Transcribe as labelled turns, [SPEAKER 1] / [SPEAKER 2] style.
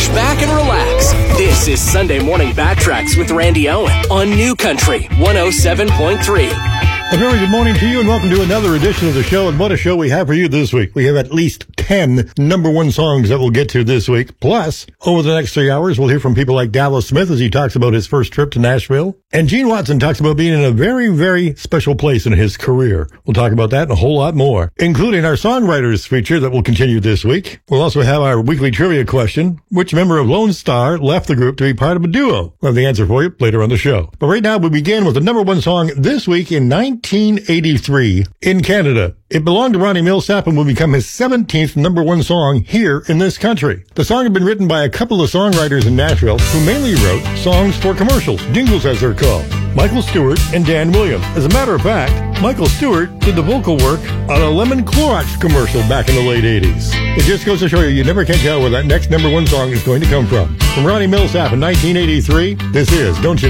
[SPEAKER 1] push back and relax. This is Sunday Morning Backtracks with Randy Owen on New Country 107.3.
[SPEAKER 2] A very good morning to you and welcome to another edition of the show. And what a show we have for you this week. We have at least 10 number one songs that we'll get to this week. Plus, over the next 3 hours, we'll hear from people like Dallas Smith as he talks about his first trip to Nashville. And Gene Watson talks about being in a very, very special place in his career. We'll talk about that and a whole lot more, including our songwriters feature that will continue this week. We'll also have our weekly trivia question. Which member of Lone Star left the group to be part of a duo? We'll have the answer for you later on the show. But right now, we begin with the number one song this week in 1983 in Canada. It belonged to Ronnie Milsap and will become his 17th number one song here in this country. The song had been written by a couple of songwriters in Nashville who mainly wrote songs for commercials, jingles as they're called, Michael Stewart and Dan Williams. As a matter of fact, Michael Stewart did the vocal work on a Lemon Clorox commercial back in the late 80s. It just goes to show you never can tell where that next number one song is going to come from. From Ronnie Milsap in 1983, this is Don't You